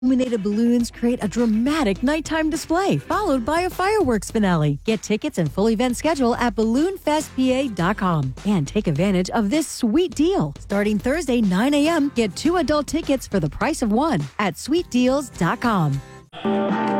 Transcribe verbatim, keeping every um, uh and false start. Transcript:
Illuminated balloons create a dramatic nighttime display, followed by a fireworks finale. Get tickets and full event schedule at balloon fest p a dot com and take advantage of this sweet deal. Starting Thursday, nine a.m., get two adult tickets for the price of one at sweet deals dot com.